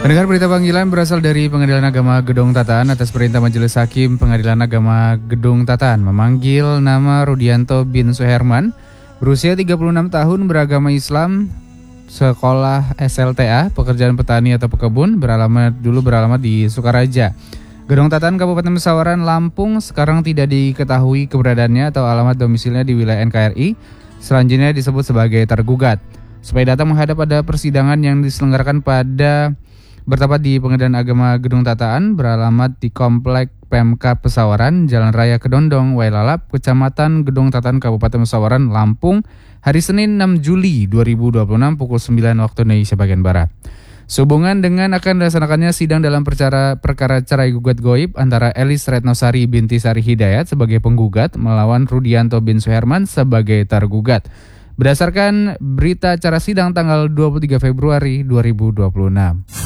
Pendengar, berita panggilan berasal dari Pengadilan Agama Gedong Tataan atas perintah Majelis Hakim Pengadilan Agama Gedong Tataan memanggil nama Rudianto bin Suherman, berusia 36 tahun, beragama Islam, sekolah SLTA, pekerjaan petani atau pekebun, beralamat di Sukaraja, Gedong Tataan, Kabupaten Pesawaran, Lampung. Sekarang tidak diketahui keberadaannya atau alamat domisilnya di wilayah NKRI. Selanjutnya disebut sebagai tergugat. Supaya datang menghadap pada persidangan yang diselenggarakan bertempat di Pengadilan Agama Gedong Tataan, beralamat di Komplek Pemkab Pesawaran, Jalan Raya Kedondong, Wailalap, Kecamatan Gedong Tataan, Kabupaten Pesawaran, Lampung, hari Senin 6 Juli 2026 pukul 9 waktu Indonesia bagian Barat. Sehubungan dengan akan dilaksanakannya sidang dalam perkara cerai gugat goib antara Elis Retnosari binti Sari Hidayat sebagai penggugat melawan Rudianto bin Suherman sebagai tergugat. Berdasarkan berita acara sidang tanggal 23 Februari 2026.